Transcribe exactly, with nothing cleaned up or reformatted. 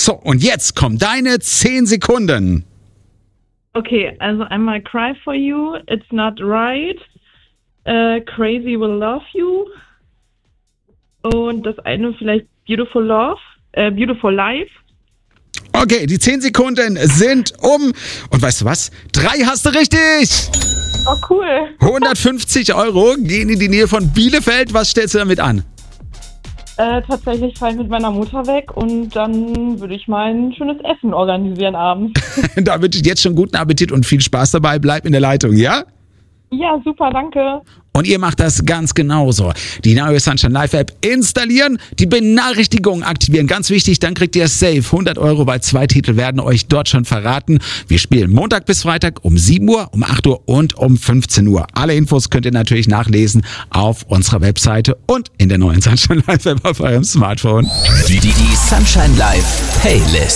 So, und jetzt kommen deine zehn Sekunden. Okay, also einmal Cry for You, It's Not Right, äh, Crazy Will Love You und das eine vielleicht Beautiful Love, äh, Beautiful Life. Okay, die zehn Sekunden sind um. Und weißt du was? Drei hast du richtig. Oh, cool. hundertfünfzig Euro gehen in die Nähe von Bielefeld. Was stellst du damit an? Äh, tatsächlich fahre ich mit meiner Mutter weg und dann würde ich mal ein schönes Essen organisieren abends. Da wünsche ich jetzt schon guten Appetit und viel Spaß dabei. Bleib in der Leitung, ja? Ja, super, danke. Und ihr macht das ganz genauso. Die neue Sunshine Live App installieren, die Benachrichtigungen aktivieren. Ganz wichtig, dann kriegt ihr safe hundert Euro, weil zwei Titel werden euch dort schon verraten. Wir spielen Montag bis Freitag um sieben Uhr, um acht Uhr und um fünfzehn Uhr. Alle Infos könnt ihr natürlich nachlesen auf unserer Webseite und in der neuen Sunshine Live App auf eurem Smartphone. Die, die, die Sunshine Live Playlist.